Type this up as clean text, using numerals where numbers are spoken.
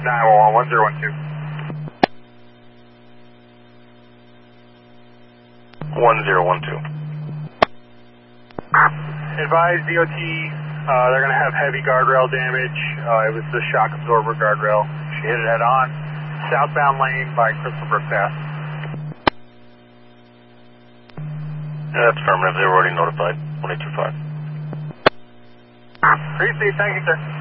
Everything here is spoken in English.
911, 1012. 1012. Advise DOT, they're going to have heavy guardrail damage. It was the shock absorber guardrail. She hit it head on. Southbound lane by Crystal Brook Pass. That's affirmative. They were already notified. 125. Appreciate it. Thank you, sir.